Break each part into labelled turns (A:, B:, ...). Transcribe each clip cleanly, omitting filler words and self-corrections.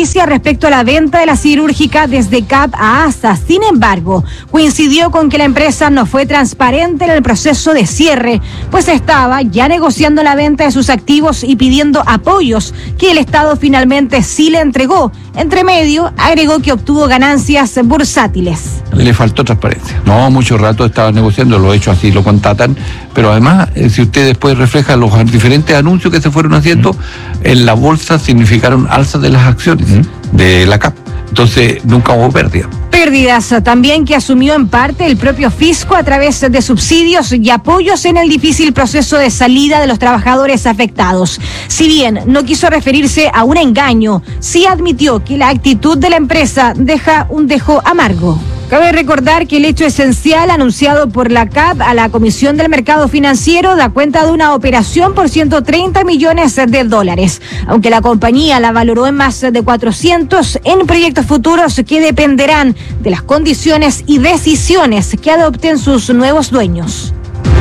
A: controversia respecto a la venta de la siderúrgica desde CAP a ASA. Sin embargo, coincidió con que la empresa no fue transparente en el proceso de cierre, pues estaba ya negociando la venta de sus activos y pidiendo apoyos que el Estado finalmente sí le entregó. Entre medio, agregó que obtuvo ganancias bursátiles.
B: Le faltó transparencia. No, mucho rato estaba negociando, lo hecho así, lo contatan, pero además, si usted después refleja los diferentes anuncios que se fueron haciendo, en la bolsa significaron alzas de las acciones de la CAP. Entonces, nunca hubo pérdida.
A: Pérdidas también que asumió en parte el propio fisco a través de subsidios y apoyos en el difícil proceso de salida de los trabajadores afectados. Si bien no quiso referirse a un engaño, sí admitió que la actitud de la empresa deja un dejo amargo. Cabe recordar que el hecho esencial anunciado por la CAP a la Comisión del Mercado Financiero da cuenta de una operación por 130 millones de dólares, aunque la compañía la valoró en más de 400 en proyectos futuros que dependerán de las condiciones y decisiones que adopten sus nuevos dueños.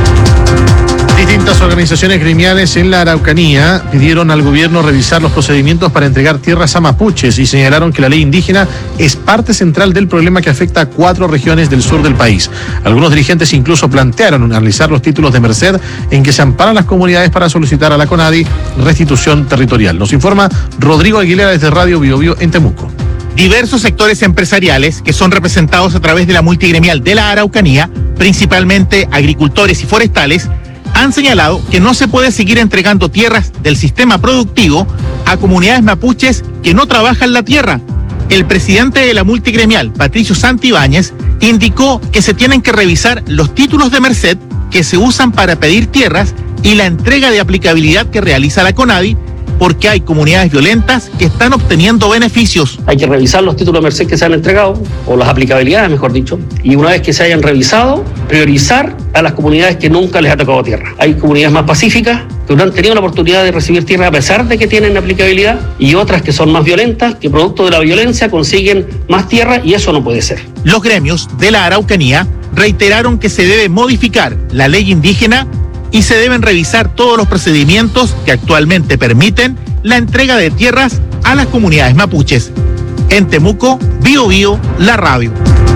C: Distintas organizaciones gremiales en la Araucanía pidieron al gobierno revisar los procedimientos para entregar tierras a mapuches y señalaron que la ley indígena es parte central del problema que afecta a 4 regiones del sur del país. Algunos dirigentes incluso plantearon analizar los títulos de merced en que se amparan las comunidades para solicitar a la CONADI restitución territorial. Nos informa Rodrigo Aguilera desde Radio Bio Bio en Temuco.
D: Diversos sectores empresariales que son representados a través de la multigremial de la Araucanía, principalmente agricultores y forestales, han señalado que no se puede seguir entregando tierras del sistema productivo a comunidades mapuches que no trabajan la tierra. El presidente de la multigremial, Patricio Santibáñez, indicó que se tienen que revisar los títulos de merced que se usan para pedir tierras y la entrega de aplicabilidad que realiza la CONADI, porque hay comunidades violentas que están obteniendo beneficios.
E: Hay que revisar los títulos de merced que se han entregado, o las aplicabilidades, mejor dicho, y una vez que se hayan revisado, priorizar a las comunidades que nunca les ha tocado tierra. Hay comunidades más pacíficas que no han tenido la oportunidad de recibir tierra a pesar de que tienen aplicabilidad, y otras que son más violentas, que producto de la violencia consiguen más tierra, y eso no puede ser.
D: Los gremios de la Araucanía reiteraron que se debe modificar la ley indígena y se deben revisar todos los procedimientos que actualmente permiten la entrega de tierras a las comunidades mapuches. En Temuco, Bio Bio, la radio.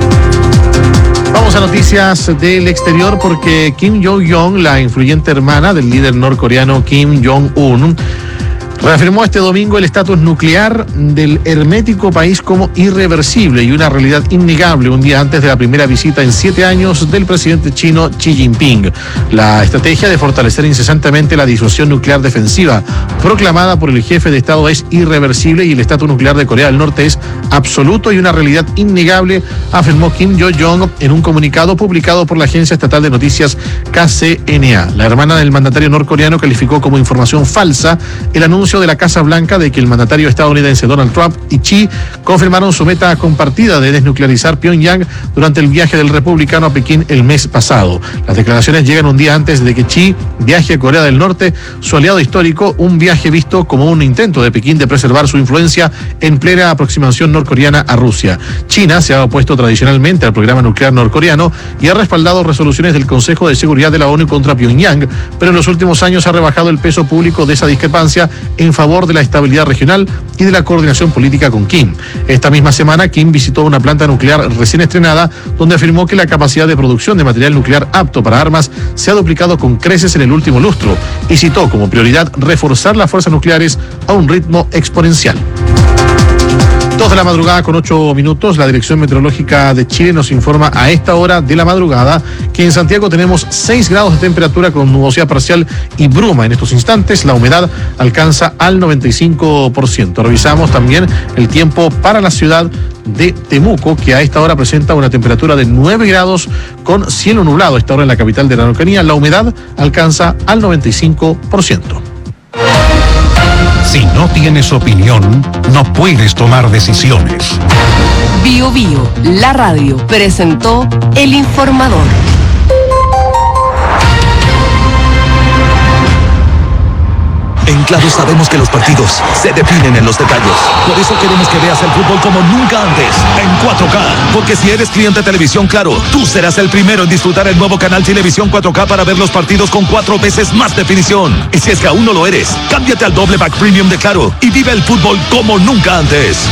C: Vamos a noticias del exterior porque Kim Jong-un, la influyente hermana del líder norcoreano Kim Jong-un, reafirmó este domingo el estatus nuclear del hermético país como irreversible y una realidad innegable un día antes de la primera visita en 7 años del presidente chino Xi Jinping. La estrategia de fortalecer incesantemente la disuasión nuclear defensiva proclamada por el jefe de Estado es irreversible y el estatus nuclear de Corea del Norte es absoluto y una realidad innegable, afirmó Kim Jong-un en un comunicado publicado por la agencia estatal de noticias KCNA. La hermana del mandatario norcoreano calificó como información falsa el anuncio de la Casa Blanca de que el mandatario estadounidense Donald Trump y Xi confirmaron su meta compartida de desnuclearizar Pyongyang durante el viaje del republicano a Pekín el mes pasado. Las declaraciones llegan un día antes de que Xi viaje a Corea del Norte, su aliado histórico, un viaje visto como un intento de Pekín de preservar su influencia en plena aproximación norcoreana a Rusia. China se ha opuesto tradicionalmente al programa nuclear norcoreano y ha respaldado resoluciones del Consejo de Seguridad de la ONU contra Pyongyang, pero en los últimos años ha rebajado el peso público de esa discrepancia en favor de la estabilidad regional y de la coordinación política con Kim. Esta misma semana, Kim visitó una planta nuclear recién estrenada, donde afirmó que la capacidad de producción de material nuclear apto para armas se ha duplicado con creces en el último lustro y citó como prioridad reforzar las fuerzas nucleares a un ritmo exponencial. 2 de la madrugada con 8 minutos, la Dirección Meteorológica de Chile nos informa a esta hora de la madrugada que en Santiago tenemos 6 grados de temperatura con nubosidad parcial y bruma. En estos instantes la humedad alcanza al 95%. Revisamos también el tiempo para la ciudad de Temuco, que a esta hora presenta una temperatura de 9 grados con cielo nublado. A esta hora en la capital de la Araucanía la humedad alcanza al 95%.
F: Si no tienes opinión, no puedes tomar decisiones.
G: Bio Bio, la radio, presentó El Informador.
H: En Claro sabemos que los partidos se definen en los detalles. Por eso queremos que veas el fútbol como nunca antes, en 4K. Porque si eres cliente de Televisión Claro, tú serás el primero en disfrutar el nuevo canal Televisión 4K para ver los partidos con 4 veces más definición. Y si es que aún no lo eres, cámbiate al doble pack premium de Claro y vive el fútbol como nunca antes.